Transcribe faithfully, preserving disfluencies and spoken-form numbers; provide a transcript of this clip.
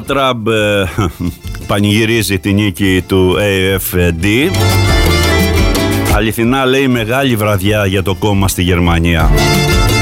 Τραμπ ε, πανηγυρίζει τη νίκη του έι εφ ντι. Αληθινά, λέει, μεγάλη βραδιά για το κόμμα στη Γερμανία.